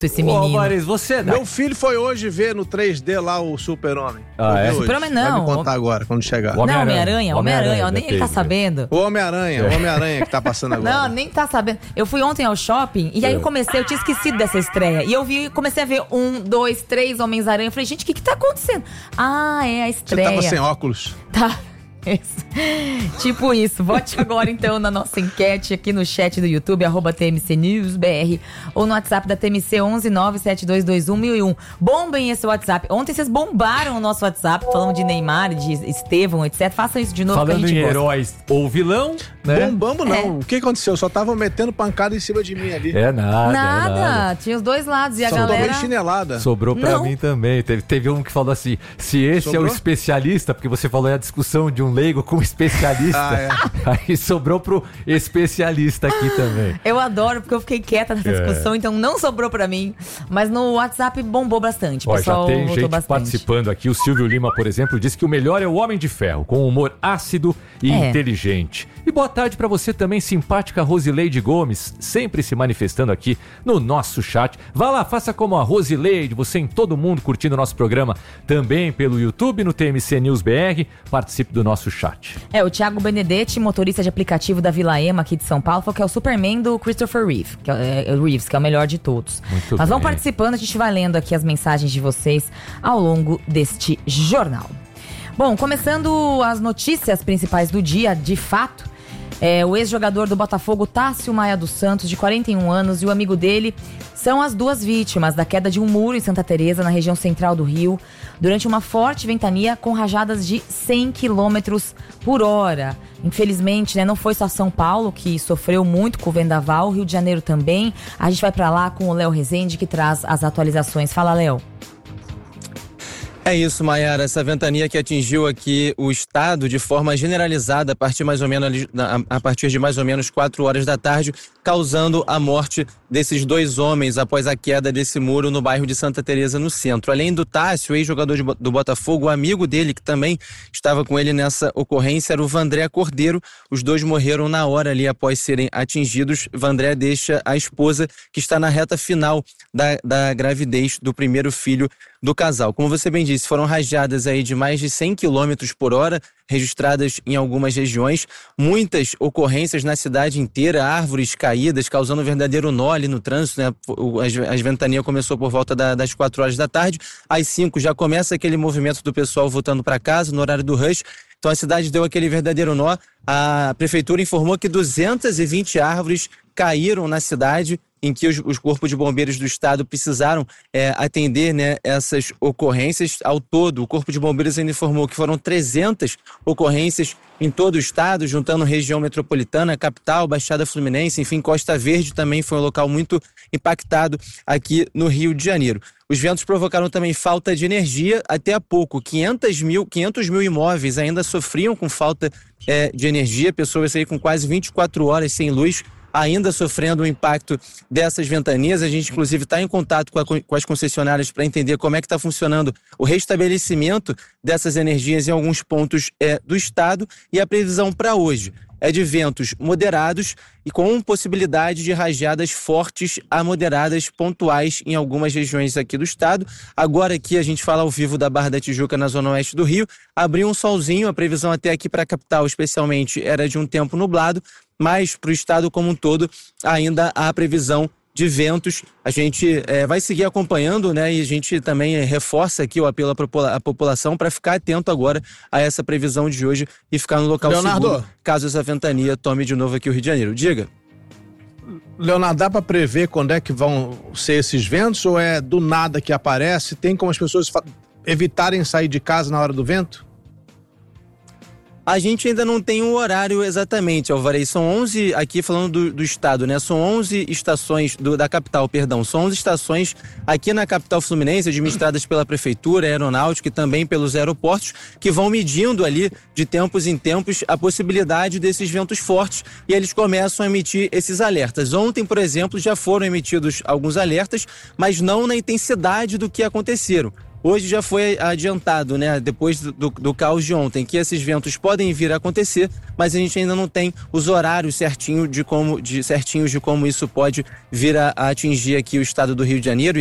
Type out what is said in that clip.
esse menino. Maris, você... Meu filho foi hoje ver no 3D lá o Super-Homem. Super-Homem não. Vai me contar agora, quando chegar. Homem-Aranha, nem ele tá sabendo. O Homem-Aranha que tá passando agora. Não, nem tá sabendo. Eu fui ontem ao shopping e aí eu tinha esquecido dessa estreia. E comecei a ver 1, 2, 3 Homens-Aranha. Eu falei, gente, o que tá acontecendo? Ah, é a estreia. Você tava sem óculos. Tá. Tipo isso. Vote agora então na nossa enquete aqui no chat do YouTube, @TMCNewsBR, ou no WhatsApp da TMC 11972211001. Bombem esse WhatsApp. Ontem vocês bombaram o nosso WhatsApp, falando de Neymar, de Estevão, etc. Façam isso de novo. Falando em heróis ou vilão, né? Bombamos não. O que aconteceu? Só estavam metendo pancada em cima de mim ali. Nada. Tinha os dois lados e a galera... Só tomei chinelada. Sobrou pra mim também. Teve um que falou assim, se esse é o especialista, porque você falou a discussão de um leigo com especialista, aí sobrou pro especialista aqui também. Eu adoro, porque eu fiquei quieta nessa discussão, então não sobrou pra mim, mas no WhatsApp bombou bastante. O pessoal já tem gente bastante participando aqui. O Silvio Lima, por exemplo, disse que o melhor é o Homem de Ferro, com humor ácido e inteligente. E boa tarde pra você também, simpática Rosileide Gomes, sempre se manifestando aqui no nosso chat. Vá lá, faça como a Rosileide, você em todo mundo curtindo o nosso programa, também pelo YouTube, no TMC News BR, participe do nosso chat. O Thiago Benedetti, motorista de aplicativo da Vila Ema aqui de São Paulo, falou que é o Superman do Christopher Reeve, que é o melhor de todos. Mas vão participando, a gente vai lendo aqui as mensagens de vocês ao longo deste jornal. Bom, começando as notícias principais do dia, de fato, o ex-jogador do Botafogo, Tássio Maia dos Santos, de 41 anos, e o amigo dele são as duas vítimas da queda de um muro em Santa Teresa, na região central do Rio, durante uma forte ventania com rajadas de 100 km por hora. Infelizmente, não foi só São Paulo que sofreu muito com o vendaval, o Rio de Janeiro também. A gente vai pra lá com o Léo Rezende, que traz as atualizações. Fala, Léo. É isso, Maiara, essa ventania que atingiu aqui o estado de forma generalizada a partir de mais ou menos 4 horas da tarde, causando a morte desses 2 homens após a queda desse muro no bairro de Santa Teresa, no centro. Além do Tássio, ex-jogador do Botafogo, o amigo dele, que também estava com ele nessa ocorrência, era o Vandré Cordeiro. Os 2 morreram na hora ali após serem atingidos. Vandré deixa a esposa, que está na reta final da gravidez do primeiro filho do casal. Como você bem disse, foram rajadas aí de mais de 100 km por hora, registradas em algumas regiões, muitas ocorrências na cidade inteira, árvores caídas, causando um verdadeiro nó ali no trânsito, né? A ventania começou por volta das 4 horas da tarde, às 5 já começa aquele movimento do pessoal voltando para casa, no horário do rush, então a cidade deu aquele verdadeiro nó. A prefeitura informou que 220 árvores caíram na cidade, em que os corpos de bombeiros do estado precisaram atender, né, essas ocorrências. Ao todo, o Corpo de Bombeiros ainda informou que foram 300 ocorrências em todo o estado, juntando região metropolitana, capital, Baixada Fluminense, enfim, Costa Verde também foi um local muito impactado aqui no Rio de Janeiro. Os ventos provocaram também falta de energia. Até há pouco, 500 mil imóveis ainda sofriam com falta de energia, pessoas aí com quase 24 horas sem luz, ainda sofrendo o impacto dessas ventanias. A gente, inclusive, está em contato com as concessionárias para entender como é que está funcionando o restabelecimento dessas energias em alguns pontos do estado. E a previsão para hoje é de ventos moderados e com possibilidade de rajadas fortes a moderadas pontuais em algumas regiões aqui do estado. Agora aqui a gente fala ao vivo da Barra da Tijuca, na zona oeste do Rio. Abriu um solzinho, a previsão até aqui para a capital especialmente era de um tempo nublado, mas para o estado como um todo ainda há previsão de ventos. A gente vai seguir acompanhando, né? E a gente também reforça aqui o apelo à população para ficar atento agora a essa previsão de hoje e ficar no local seguro, caso essa ventania tome de novo aqui o Rio de Janeiro. Diga. Leonardo, dá para prever quando é que vão ser esses ventos ou é do nada que aparece? Tem como as pessoas evitarem sair de casa na hora do vento? A gente ainda não tem um horário exatamente, Alvarez. São 11, aqui falando do estado, né? São 11 estações da capital, perdão. São 11 estações aqui na capital fluminense, administradas pela prefeitura, aeronáutica e também pelos aeroportos, que vão medindo ali, de tempos em tempos, a possibilidade desses ventos fortes, e eles começam a emitir esses alertas. Ontem, por exemplo, já foram emitidos alguns alertas, mas não na intensidade do que aconteceram. Hoje já foi adiantado, né, depois do caos de ontem, que esses ventos podem vir a acontecer, mas a gente ainda não tem os horários certinhos de como isso pode vir a atingir aqui o estado do Rio de Janeiro.